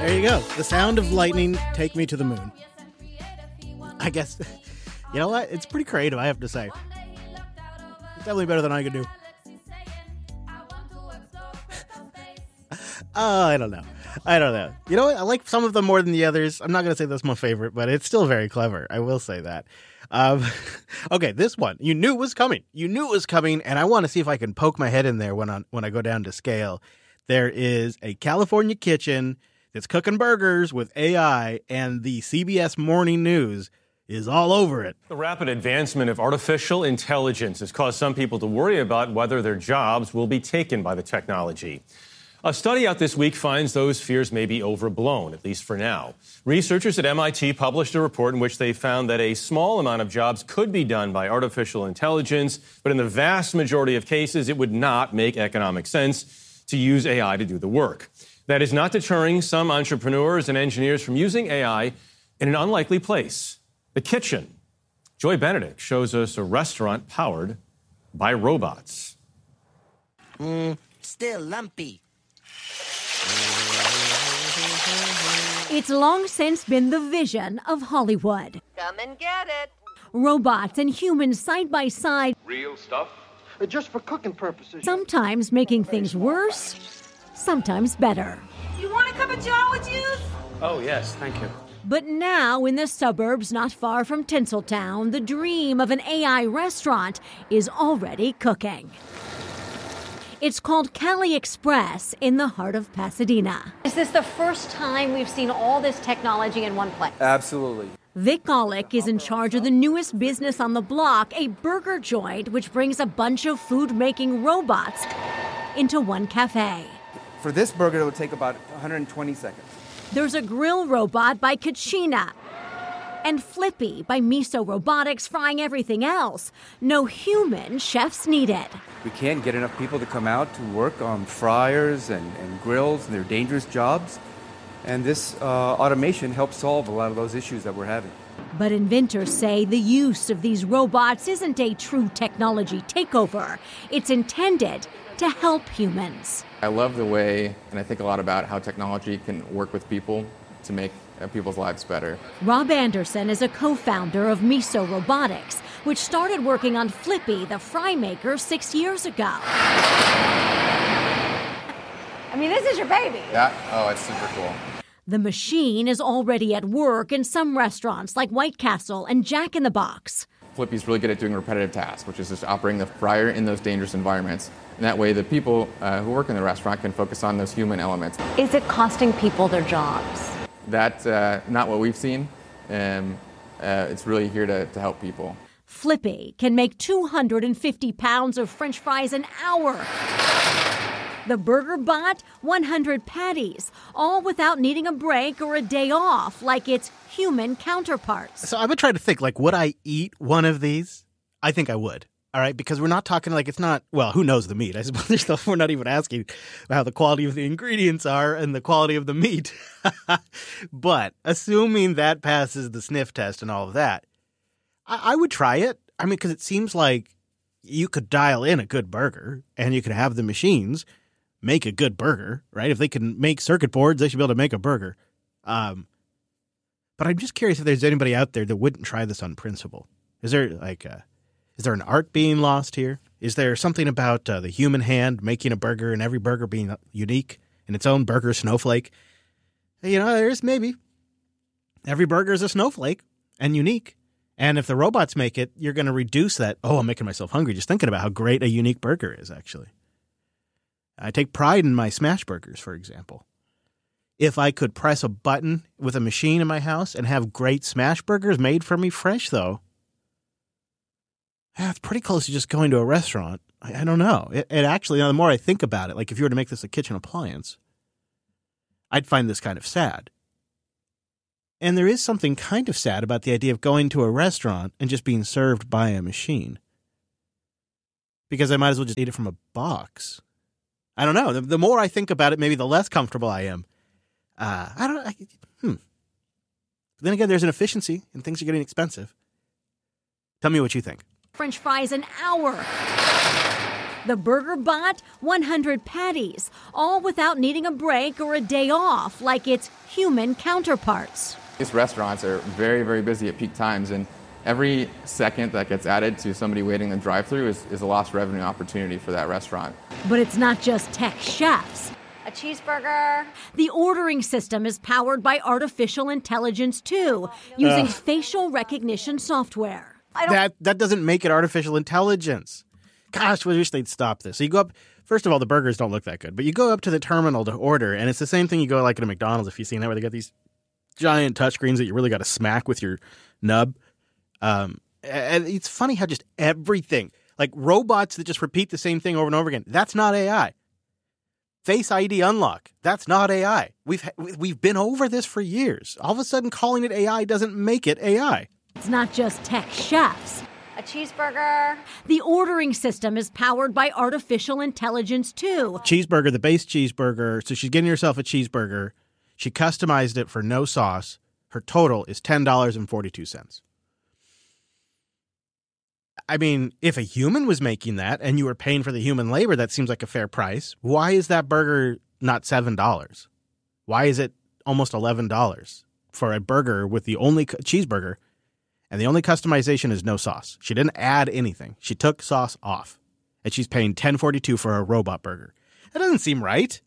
There you go. The sound of lightning, take me to the moon. I guess, you know what? It's pretty creative, I have to say. It's definitely better than I could do. I don't know. You know what? I like some of them more than the others. I'm not going to say that's my favorite, but it's still very clever. I will say that. Okay, this one. You knew it was coming. And I want to see if I can poke my head in there when I go down to scale. There is a California kitchen that's cooking burgers with AI, and the CBS Morning News is all over it. The rapid advancement of artificial intelligence has caused some people to worry about whether their jobs will be taken by the technology. A study out this week finds those fears may be overblown, at least for now. Researchers at MIT published a report in which they found that a small amount of jobs could be done by artificial intelligence, but in the vast majority of cases, it would not make economic sense to use AI to do the work. That is not deterring some entrepreneurs and engineers from using AI in an unlikely place, the kitchen. Joy Benedict shows us a restaurant powered by robots. Still lumpy. It's long since been the vision of Hollywood. Come and get it. Robots and humans side by side. Real stuff? Just for cooking purposes. Sometimes making things worse, sometimes better. You want a cup of joe with juice? Oh, yes, thank you. But now, in the suburbs not far from Tinseltown, the dream of an AI restaurant is already cooking. It's called Cali Express in the heart of Pasadena. Is this the first time we've seen all this technology in one place? Absolutely. Vic Aulick is in charge of the newest business on the block, a burger joint which brings a bunch of food-making robots into one cafe. For this burger, it would take about 120 seconds. There's a grill robot by Kachina and Flippy by Miso Robotics frying everything else. No human chefs needed. We can't get enough people to come out to work on fryers and grills and their dangerous jobs. And this automation helps solve a lot of those issues that we're having. But inventors say the use of these robots isn't a true technology takeover. It's intended to help humans. I love the way, and I think a lot about how technology can work with people to make people's lives better. Rob Anderson is a co-founder of Miso Robotics, which started working on Flippy, the fry maker, 6 years ago. I mean, this is your baby. Yeah? Oh, it's super cool. The machine is already at work in some restaurants like White Castle and Jack in the Box. Flippy's really good at doing repetitive tasks, which is just operating the fryer in those dangerous environments. And that way the people who work in the restaurant can focus on those human elements. Is it costing people their jobs? That's not what we've seen. It's really here to help people. Flippy can make 250 pounds of French fries an hour. The Burger Bot, 100 patties, all without needing a break or a day off like its human counterparts. So I've been trying to think, like, would I eat one of these? I think I would. All right, because we're not talking like it's not, well, who knows the meat? I suppose we're not even asking how the quality of the ingredients are and the quality of the meat. But assuming that passes the sniff test and all of that, I would try it. I mean, because it seems like you could dial in a good burger and you could have the machines make a good burger, right? If they can make circuit boards, they should be able to make a burger. But I'm just curious if there's anybody out there that wouldn't try this on principle. Is there is there an art being lost here? Is there something about the human hand making a burger and every burger being unique in its own burger snowflake? You know, there's maybe. Every burger is a snowflake and unique. And if the robots make it, you're going to reduce that. Oh, I'm making myself hungry just thinking about how great a unique burger is, actually. I take pride in my smash burgers, for example. If I could press a button with a machine in my house and have great smash burgers made for me fresh, though, it's pretty close to just going to a restaurant. I don't know. It actually, the more I think about it, like if you were to make this a kitchen appliance, I'd find this kind of sad. And there is something kind of sad about the idea of going to a restaurant and just being served by a machine. Because I might as well just eat it from a box. I don't know. The more I think about it, maybe the less comfortable I am. But then again, there's an efficiency and things are getting expensive. Tell me what you think. French fries an hour. The Burger Bot, 100 patties, all without needing a break or a day off like its human counterparts. These restaurants are very, very busy at peak times, and every second that gets added to somebody waiting in the drive-thru is a lost revenue opportunity for that restaurant. But it's not just tech chefs. A cheeseburger. The ordering system is powered by artificial intelligence, too, using facial recognition software. That doesn't make it artificial intelligence. Gosh, we wish they'd stop this. So you go up, first of all, the burgers don't look that good, but you go up to the terminal to order, and it's the same thing you go like at a McDonald's, if you've seen that, where they got these giant touchscreens that you really got to smack with your nub. And it's funny how just everything, like robots that just repeat the same thing over and over again, that's not AI. Face ID unlock, that's not AI. We've been over this for years. All of a sudden, calling it AI doesn't make it AI. It's not just tech chefs. A cheeseburger. The ordering system is powered by artificial intelligence, too. Cheeseburger, the base cheeseburger. So she's getting herself a cheeseburger. She customized it for no sauce. Her total is $10.42. I mean, if a human was making that and you were paying for the human labor, that seems like a fair price. Why is that burger not $7? Why is it almost $11 for a burger with the only cheeseburger? And the only customization is no sauce. She didn't add anything. She took sauce off. And she's paying $10.42 for a robot burger. That doesn't seem right.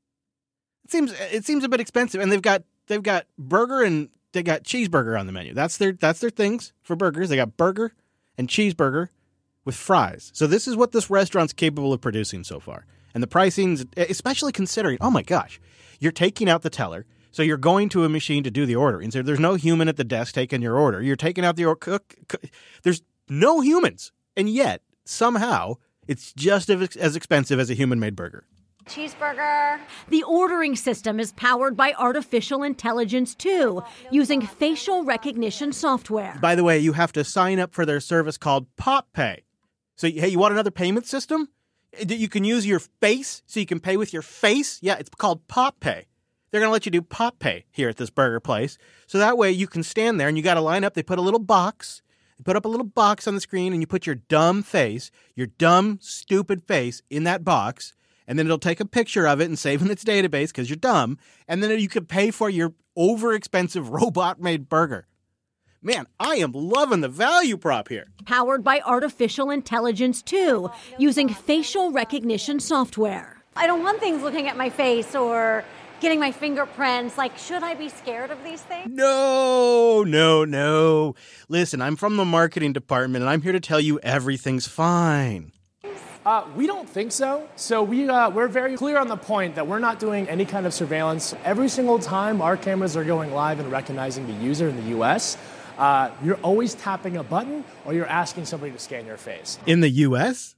It seems a bit expensive. And they've got burger and they got cheeseburger on the menu. That's their things for burgers. They got burger and cheeseburger with fries. So this is what this restaurant's capable of producing so far. And the pricing's, especially considering, oh my gosh, you're taking out the teller. So you're going to a machine to do the ordering. So there's no human at the desk taking your order. You're taking out the cook. There's no humans. And yet, somehow, it's just as expensive as a human-made burger. Cheeseburger. The ordering system is powered by artificial intelligence, too, using facial recognition software. By the way, you have to sign up for their service called PopPay. So, hey, you want another payment system? You can use your face so you can pay with your face? Yeah, it's called PopPay. They're going to let you do Pop Pay here at this burger place. So that way you can stand there and you got to line up. They put a little box. They put up a little box on the screen and you put your dumb face, your dumb, stupid face in that box. And then it'll take a picture of it and save in its database because you're dumb. And then you can pay for your over-expensive robot-made burger. Man, I am loving the value prop here. Powered by artificial intelligence, too, using facial recognition software. I don't want things looking at my face or getting my fingerprints. Like, should I be scared of these things? No. Listen, I'm from the marketing department, and I'm here to tell you everything's fine. We don't think so. So we're very clear on the point that we're not doing any kind of surveillance. Every single time our cameras are going live and recognizing the user in the U.S., you're always tapping a button or you're asking somebody to scan your face. In the U.S.?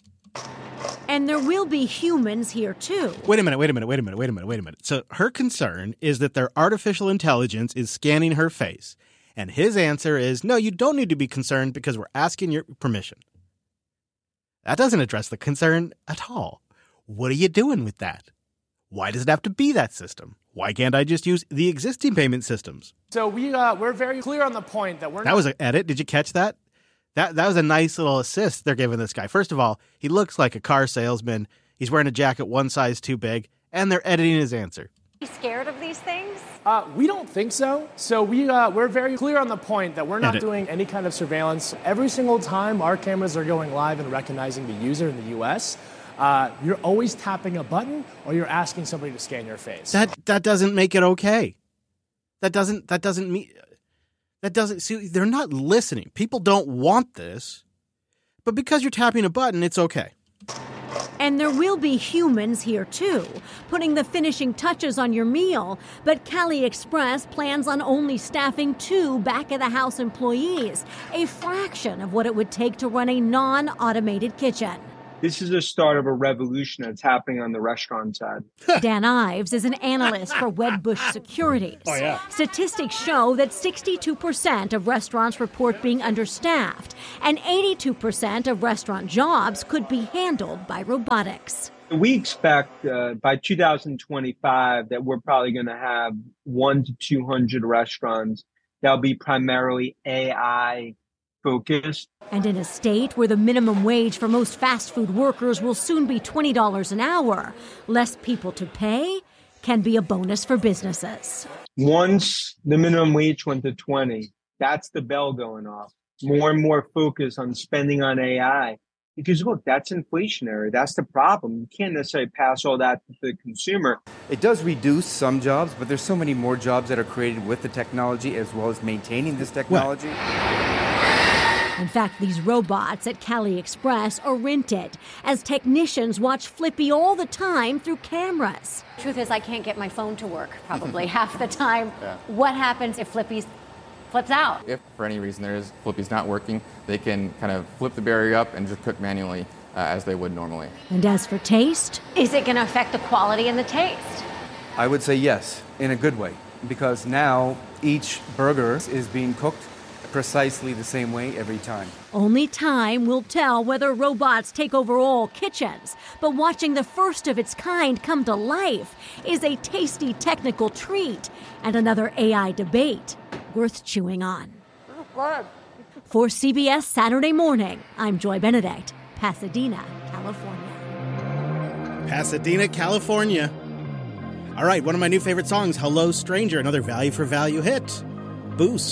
And there will be humans here, too. Wait a minute. So her concern is that their artificial intelligence is scanning her face. And his answer is, no, you don't need to be concerned because we're asking your permission. That doesn't address the concern at all. What are you doing with that? Why does it have to be that system? Why can't I just use the existing payment systems? So we're very clear on the point that That was an edit. Did you catch that? That was a nice little assist they're giving this guy. First of all, he looks like a car salesman. He's wearing a jacket one size too big, and they're editing his answer. Are you scared of these things? We don't think so. So we're very clear on the point that we're not doing any kind of surveillance. Every single time our cameras are going live and recognizing the user in the U.S., you're always tapping a button or you're asking somebody to scan your face. That doesn't make it okay. See, they're not listening. People don't want this. But because you're tapping a button, it's okay. And there will be humans here, too, putting the finishing touches on your meal. But Cali Express plans on only staffing 2 back-of-the-house employees, a fraction of what it would take to run a non-automated kitchen. This is the start of a revolution that's happening on the restaurant side. Dan Ives is an analyst for Wedbush Securities. Oh, yeah. Statistics show that 62% of restaurants report being understaffed, and 82% of restaurant jobs could be handled by robotics. We expect by 2025 that we're probably going to have 100 to 200 restaurants that'll be primarily AI focused. And in a state where the minimum wage for most fast food workers will soon be $20 an hour, less people to pay can be a bonus for businesses. Once the minimum wage went to 20, that's the bell going off. More and more focus on spending on AI. Because look, that's inflationary. That's the problem. You can't necessarily pass all that to the consumer. It does reduce some jobs, but there's so many more jobs that are created with the technology as well as maintaining this technology. In fact, these robots at Cali Express are rented as technicians watch Flippy all the time through cameras. Truth is, I can't get my phone to work probably half the time. Yeah. What happens if Flippy flips out? If for any reason Flippy's not working, they can kind of flip the barrier up and just cook manually as they would normally. And as for taste? Is it going to affect the quality and the taste? I would say yes, in a good way, because now each burger is being cooked precisely the same way every time. Only time will tell whether robots take over all kitchens. But watching the first of its kind come to life is a tasty technical treat and another AI debate worth chewing on. For CBS Saturday Morning, I'm Joy Benedict, Pasadena, California. Pasadena, California. All right, one of my new favorite songs, Hello Stranger, another value for value hit. Boost.